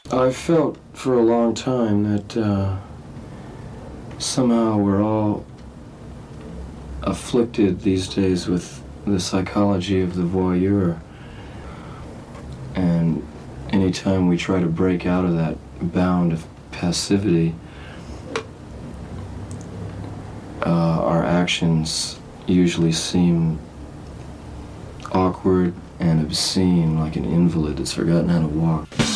I felt for a long time that somehow we're all afflicted these days with the psychology of the voyeur. And anytime we try to break out of that bound of passivity, our actions usually seem awkward and obscene, like an invalid that's forgotten how to walk.